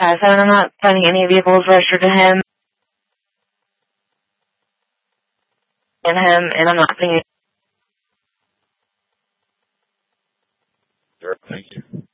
So I'm not finding any vehicles registered to him, and I'm not seeing. Sure, thank you.